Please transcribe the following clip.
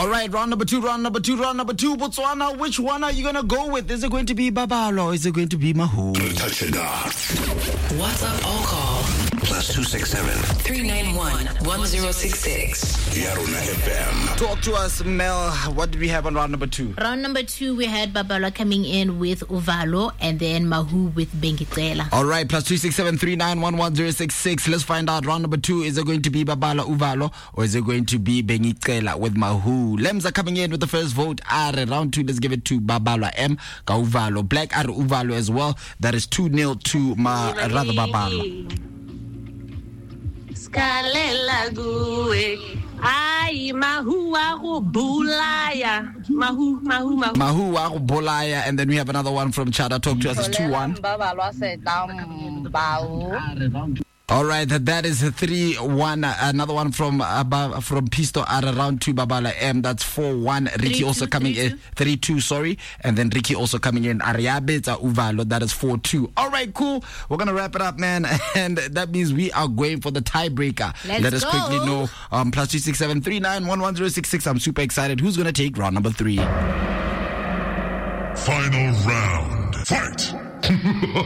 All right, round number two. Botswana, which one are you going to go with? Is it going to be Babalo or is it going to be Mahu? Touch it off. WhatsApp or call +267 391 1066. Yaruna FM. Talk to us, Mel. What did we have on round number two? Round number 2, we had Babalo coming in with Uvalo and then Mahu with Bengitela. All right, +267 391 1066. Let's find out. Round number 2, is it going to be Babalo Uvalo or is it going to be Bengitela with Mahu? Lems are coming in with the first vote. Round 2, let's give it to Babalo M. Ka Uvalo. Black are Uvalo as well. That is 2-0 to rather Babalo. Skalela gue. Ay, Mahu ako bulaya. Mahu. Mahu ako bolaya. And then we have another one from Chada. Talk to us. It's 2-1. All right, that is 3-1. Another one from Pisto at round 2, Babala M. That's 4-1. Ricky also coming in. 3-2, sorry. And then Ricky also coming in. Ariabeta Uvalo. That is 4-2. All right, cool. We're going to wrap it up, man. And that means we are going for the tiebreaker. Let us quickly know. +267 391 1066. I'm super excited. Who's going to take round number 3? Final round. Fight!